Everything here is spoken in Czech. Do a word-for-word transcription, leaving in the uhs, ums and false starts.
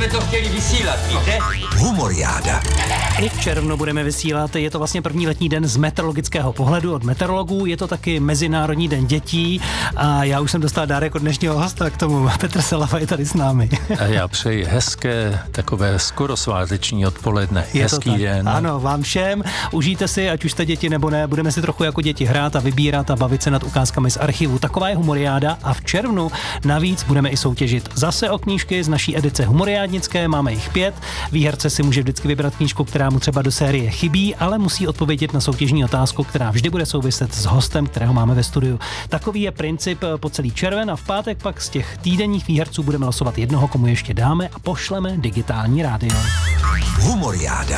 jsme to chtěli vysílat, víte? Humoriáda. I v červnu budeme vysílat, je to vlastně první letní den z meteorologického pohledu od meteorologů, je to taky Mezinárodní den dětí a já už jsem dostal dárek od dnešního hosta k tomu. Petr Salava je tady s námi. A já přeji hezké, takové skoro sváteční odpoledne. Je Hezký den. Ano, vám všem. Užijte si, ať už jste děti nebo ne, budeme si trochu jako děti hrát a vybírat a bavit se nad ukázkami z archivu. Taková je Humoriáda a v červnu navíc budeme i soutěžit zase o knížky z naší edice humoriádnické, máme jich pět. Výherce si může vždycky vybrat knížku, která mu třeba do série chybí, ale musí odpovědět na soutěžní otázku, která vždy bude souviset s hostem, kterého máme ve studiu. Takový je princip po celý červen a v pátek pak z těch týdenních výherců budeme losovat jednoho, komu ještě dáme a pošleme digitální rádio. Humoriáda.